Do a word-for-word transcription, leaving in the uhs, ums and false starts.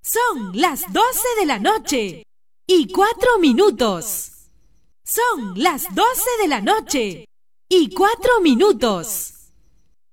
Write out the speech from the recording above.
Son las doce de la noche y cuatro minutos. Son las doce de la noche y cuatro minutos.